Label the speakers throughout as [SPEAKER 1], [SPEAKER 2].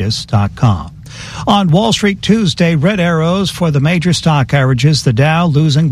[SPEAKER 1] Aegis.com. On Wall Street Tuesday, red arrows for the major stock averages. The Dow losing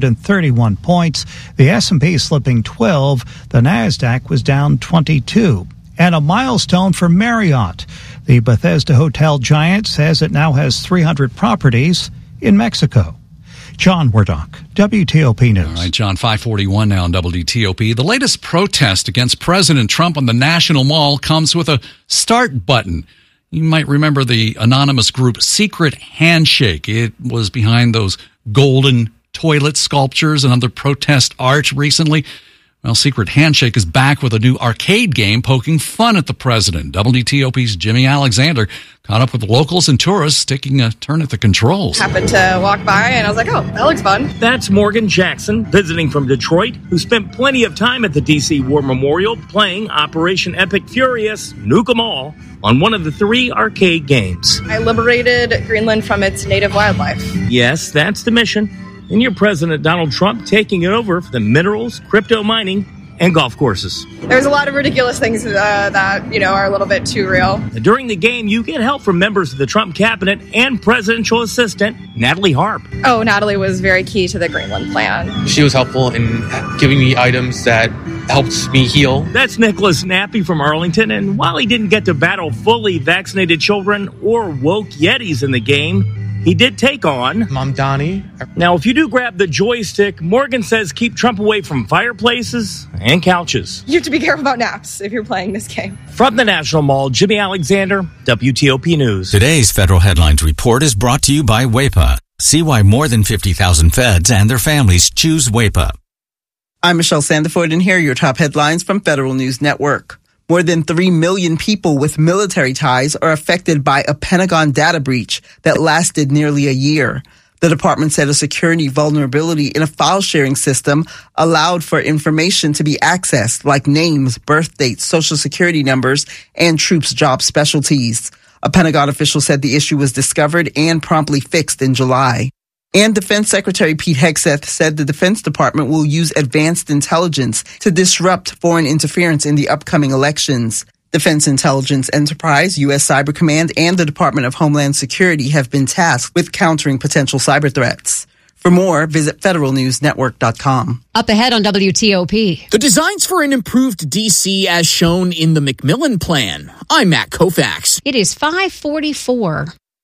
[SPEAKER 1] 131 points, the S&P slipping 12, the Nasdaq was down 22. And a milestone for Marriott. The Bethesda hotel giant says it now has 300 properties in Mexico. John Wardock, WTOP News.
[SPEAKER 2] All right, John, 541 now on WTOP. The latest protest against President Trump on the National Mall comes with a start button. You might remember the anonymous group Secret Handshake. It was behind those golden toilet sculptures and other protest art recently. Well, Secret Handshake is back with a new arcade game poking fun at the president. WTOP's Jimmy Alexander caught up with locals and tourists taking a turn at the controls.
[SPEAKER 3] Happened to walk by and I was like, oh, that looks fun.
[SPEAKER 4] That's Morgan Jackson, visiting from Detroit, who spent plenty of time at the D.C. War Memorial playing Operation Epic Furious, Nuke 'em All, on one of the 3 arcade games.
[SPEAKER 3] I liberated Greenland from its native wildlife.
[SPEAKER 4] Yes, that's the mission. And your President Donald Trump taking it over for the minerals, crypto mining, and golf courses.
[SPEAKER 3] There's a lot of ridiculous things that, are a little bit too real.
[SPEAKER 4] During the game, you get help from members of the Trump cabinet and presidential assistant, Natalie Harp.
[SPEAKER 3] Oh, Natalie was very key to the Greenland plan.
[SPEAKER 5] She was helpful in giving me items that helped me heal.
[SPEAKER 4] That's Nicholas Nappy from Arlington, and while he didn't get to battle fully vaccinated children or woke Yetis in the game, he did take on
[SPEAKER 5] Mom Donnie.
[SPEAKER 4] Now, if you do grab the joystick, Morgan says keep Trump away from fireplaces and couches.
[SPEAKER 3] You have to be careful about naps if you're playing this game.
[SPEAKER 4] From the National Mall, Jimmy Alexander, WTOP News.
[SPEAKER 6] Today's Federal Headlines Report is brought to you by WAEPA. See why more than 50,000 feds and their families choose WAEPA.
[SPEAKER 7] I'm Michelle Sandiford, and here are your top headlines from Federal News Network. More than 3 million people with military ties are affected by a Pentagon data breach that lasted nearly a year. The department said a security vulnerability in a file-sharing system allowed for information to be accessed, like names, birth dates, social security numbers, and troops' job specialties. A Pentagon official said the issue was discovered and promptly fixed in July. And Defense Secretary Pete Hegseth said the Defense Department will use advanced intelligence to disrupt foreign interference in the upcoming elections. Defense Intelligence Enterprise, U.S. Cyber Command, and the Department of Homeland Security have been tasked with countering potential cyber threats. For more, visit federalnewsnetwork.com.
[SPEAKER 8] Up ahead on WTOP.
[SPEAKER 9] The designs for an improved D.C. as shown in the McMillan Plan. I'm Matt Koufax.
[SPEAKER 8] It is 5:44.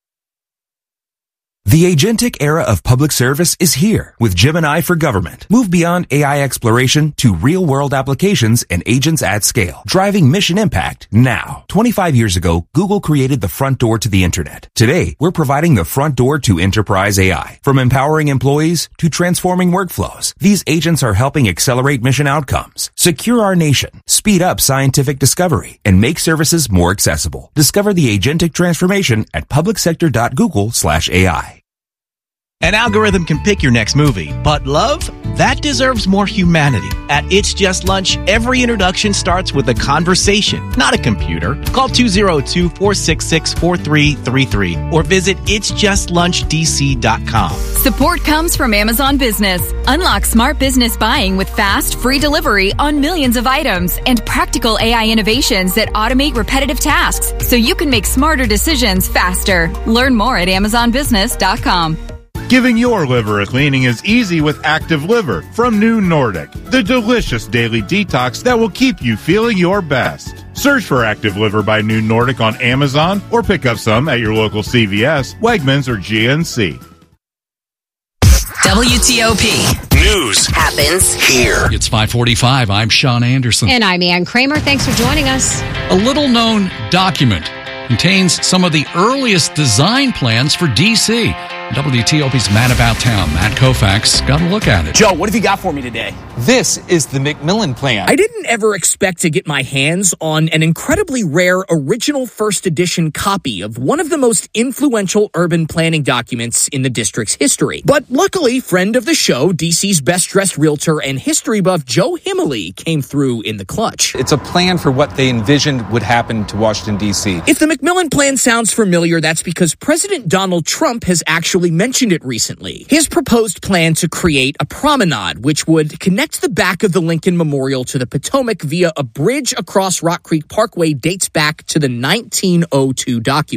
[SPEAKER 10] The agentic era of public service is here with Gemini for Government. Move beyond AI exploration to real-world applications and agents at scale, driving mission impact now. 25 years ago, Google created the front door to the internet. Today, we're providing the front door to enterprise AI. From empowering employees to transforming workflows, these agents are helping accelerate mission outcomes, secure our nation, speed up scientific discovery, and make services more accessible. Discover the agentic transformation at publicsector.google/AI.
[SPEAKER 11] An algorithm can pick your next movie, but love? That deserves more humanity. At It's Just Lunch, every introduction starts with a conversation, not a computer. Call 202-466-4333 or visit itsjustllunchdc.com.
[SPEAKER 12] Support comes from Amazon Business. Unlock smart business buying with fast, free delivery on millions of items and practical AI innovations that automate repetitive tasks so you can make smarter decisions faster. Learn more at amazonbusiness.com.
[SPEAKER 13] Giving your liver a cleaning is easy with Active Liver from New Nordic, the delicious daily detox that will keep you feeling your best. Search for Active Liver by New Nordic on Amazon or pick up some at your local CVS, Wegmans, or GNC.
[SPEAKER 14] WTOP. News happens here.
[SPEAKER 2] It's 5:45. I'm Sean Anderson.
[SPEAKER 8] And I'm Ann Kramer. Thanks for joining us.
[SPEAKER 2] A little-known document contains some of the earliest design plans for D.C. WTOP's Matt About Town. Matt Koufax got a look at it.
[SPEAKER 15] Joe, what have you got for me today? This is the McMillan Plan.
[SPEAKER 9] I didn't ever expect to get my hands on an incredibly rare original first edition copy of one of the most influential urban planning documents in the district's history. But luckily, friend of the show, DC's best-dressed realtor and history buff Joe Himmeley came through in the clutch.
[SPEAKER 15] It's a plan for what they envisioned would happen to Washington, D.C.
[SPEAKER 9] If the McMillan Plan sounds familiar, that's because President Donald Trump has actually mentioned it recently. His proposed plan to create a promenade, which would connect the back of the Lincoln Memorial to the Potomac via a bridge across Rock Creek Parkway, dates back to the 1902 document.